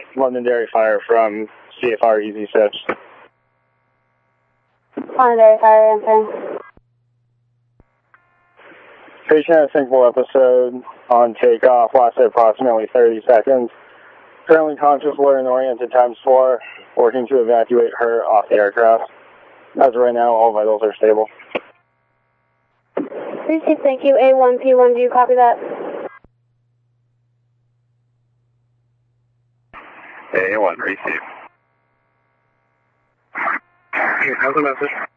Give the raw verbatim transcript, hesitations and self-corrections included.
Londonderry Fire from C F R Easy Steps. Londonderry Fire, answering. Patient had a syncopal episode on takeoff, lasted approximately thirty seconds. Currently conscious, alert, and oriented times four, working to evacuate her off the aircraft. As of right now, all vitals are stable. Receive, thank you. A one P one, do you copy that? A one, receive. How's the message?